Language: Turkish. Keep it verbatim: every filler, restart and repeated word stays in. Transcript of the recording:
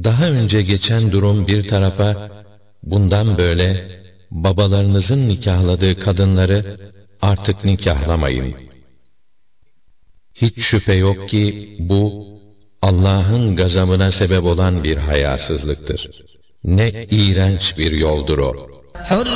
Daha önce geçen durum bir tarafa, bundan böyle babalarınızın nikahladığı kadınları artık nikahlamayın. Hiç şüphe yok ki bu Allah'ın gazabına sebep olan bir hayasızlıktır. Ne iğrenç bir yoldur o.